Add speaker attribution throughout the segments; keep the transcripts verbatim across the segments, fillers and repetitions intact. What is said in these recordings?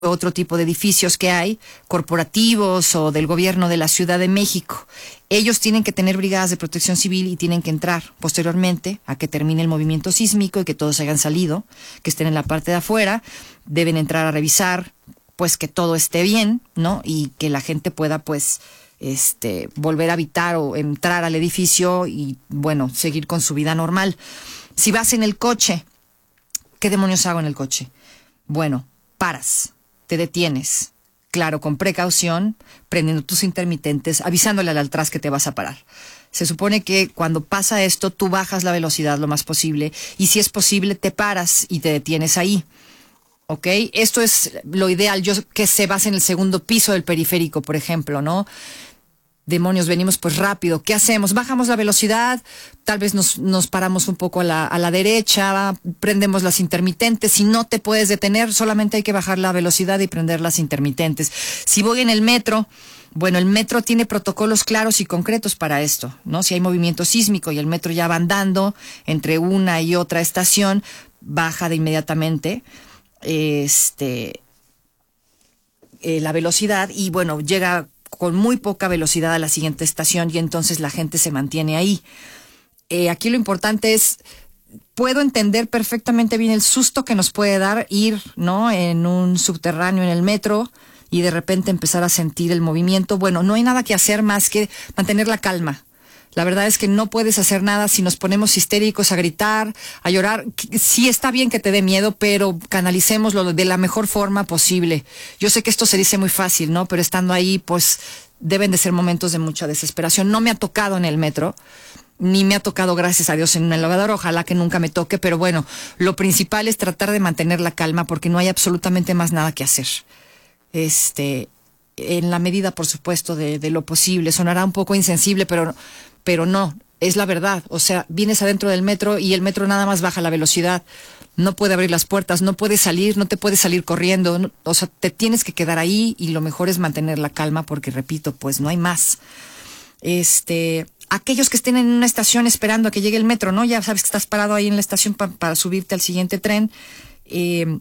Speaker 1: otro tipo de edificios que hay, corporativos o del gobierno de la Ciudad de México. Ellos tienen que tener brigadas de protección civil y tienen que entrar posteriormente a que termine el movimiento sísmico y que todos hayan salido, que estén en la parte de afuera, deben entrar a revisar pues que todo esté bien, ¿no? Y que la gente pueda pues este volver a habitar o entrar al edificio y bueno, seguir con su vida normal. Si vas en el coche, ¿qué demonios hago en el coche? Bueno, paras. Te detienes, claro, con precaución, prendiendo tus intermitentes, avisándole al atrás que te vas a parar. Se supone que cuando pasa esto, tú bajas la velocidad lo más posible y si es posible te paras y te detienes ahí. ¿Ok? Esto es lo ideal, yo que se basa en el segundo piso del periférico, por ejemplo, ¿no? Demonios, venimos pues rápido. ¿Qué hacemos? Bajamos la velocidad, tal vez nos, nos paramos un poco a la, a la derecha, prendemos las intermitentes. Si no te puedes detener, solamente hay que bajar la velocidad y prender las intermitentes. Si voy en el metro, bueno, el metro tiene protocolos claros y concretos para esto, ¿no? Si hay movimiento sísmico y el metro ya va andando entre una y otra estación, baja de inmediatamente este, eh, la velocidad y bueno, llega con muy poca velocidad a la siguiente estación y entonces la gente se mantiene ahí. Eh, aquí lo importante es, puedo entender perfectamente bien el susto que nos puede dar ir, ¿no? En un subterráneo en el metro y de repente empezar a sentir el movimiento. Bueno, no hay nada que hacer más que mantener la calma. La verdad es que no puedes hacer nada si nos ponemos histéricos a gritar, a llorar. Sí está bien que te dé miedo, pero canalicémoslo de la mejor forma posible. Yo sé que esto se dice muy fácil, ¿no? Pero estando ahí, pues deben de ser momentos de mucha desesperación. No me ha tocado en el metro, ni me ha tocado, gracias a Dios, en un elevador. Ojalá que nunca me toque, pero bueno, lo principal es tratar de mantener la calma porque no hay absolutamente más nada que hacer. Este, en la medida, por supuesto, de, de lo posible. Sonará un poco insensible, pero... Pero no, es la verdad. O sea, vienes adentro del metro y el metro nada más baja la velocidad. No puede abrir las puertas, no puedes salir, no te puedes salir corriendo. No, o sea, te tienes que quedar ahí y lo mejor es mantener la calma porque, repito, pues no hay más. Este, aquellos que estén en una estación esperando a que llegue el metro, ¿no? Ya sabes que estás parado ahí en la estación pa, para subirte al siguiente tren. Eh,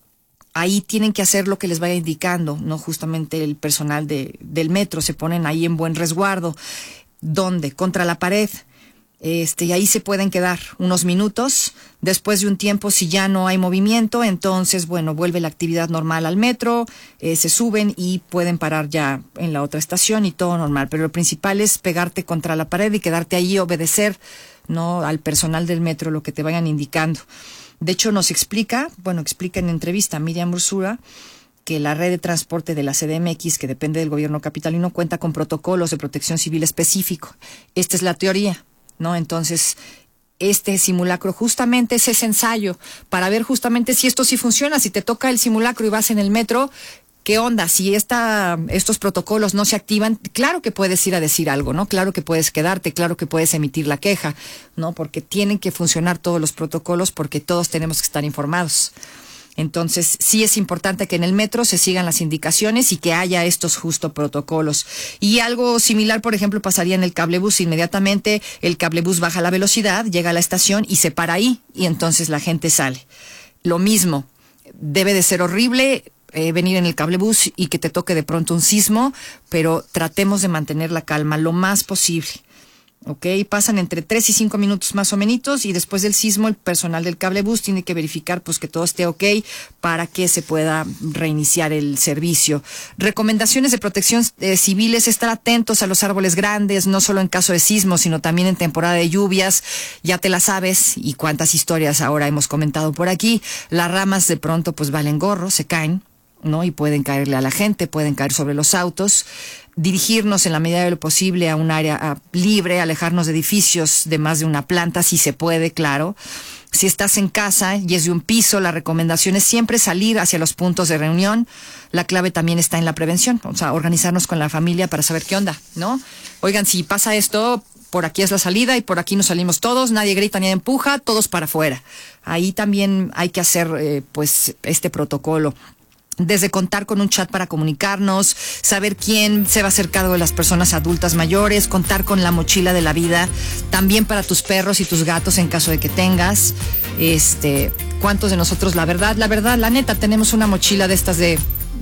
Speaker 1: ahí tienen que hacer lo que les vaya indicando, ¿no? Justamente el personal de, del metro se ponen ahí en buen resguardo. ¿Dónde? Contra la pared. Este, y ahí se pueden quedar unos minutos. Después de un tiempo, si ya no hay movimiento, entonces, bueno, vuelve la actividad normal al metro, eh, se suben y pueden parar ya en la otra estación y todo normal. Pero lo principal es pegarte contra la pared y quedarte ahí, obedecer, ¿no? Al personal del metro lo que te vayan indicando. De hecho, nos explica, bueno, explica en entrevista a Miriam Ursúa, que la red de transporte de la C D M X, que depende del gobierno capitalino, cuenta con protocolos de protección civil específico. Esta es la teoría, ¿no? Entonces, este simulacro justamente es ese ensayo para ver justamente si esto sí funciona. Si te toca el simulacro y vas en el metro, ¿qué onda? Si esta, estos protocolos no se activan, claro que puedes ir a decir algo, ¿no? Claro que puedes quedarte, claro que puedes emitir la queja, ¿no? Porque tienen que funcionar todos los protocolos porque todos tenemos que estar informados. Entonces, sí es importante que en el metro se sigan las indicaciones y que haya estos justo protocolos. Y algo similar, por ejemplo, pasaría en el cablebús. Inmediatamente el cablebús baja la velocidad, llega a la estación y se para ahí, y entonces la gente sale. Lo mismo, debe de ser horrible eh, venir en el cablebús y que te toque de pronto un sismo, pero tratemos de mantener la calma lo más posible. ¿Ok? Pasan entre tres y cinco minutos más o menos y después del sismo el personal del cablebús tiene que verificar pues que todo esté ok para que se pueda reiniciar el servicio. Recomendaciones de protección eh, civil es estar atentos a los árboles grandes, no solo en caso de sismo, sino también en temporada de lluvias. Ya te la sabes y cuántas historias ahora hemos comentado por aquí. Las ramas de pronto pues valen gorro, se caen, ¿no? Y pueden caerle a la gente, pueden caer sobre los autos. Dirigirnos en la medida de lo posible a un área a, libre, alejarnos de edificios de más de una planta, si se puede, claro. Si estás en casa y es de un piso, la recomendación es siempre salir hacia los puntos de reunión. La clave también está en la prevención, o sea, organizarnos con la familia para saber qué onda, ¿no? Oigan, si pasa esto, por aquí es la salida y por aquí nos salimos todos, nadie grita, nadie empuja, todos para afuera. Ahí también hay que hacer, eh, pues, este protocolo. Desde contar con un chat para comunicarnos, saber quién se va a hacer cargo de las personas adultas mayores, contar con la mochila de la vida, también para tus perros y tus gatos en caso de que tengas. Este, ¿cuántos de nosotros, la verdad, la verdad, la neta, tenemos una mochila de estas de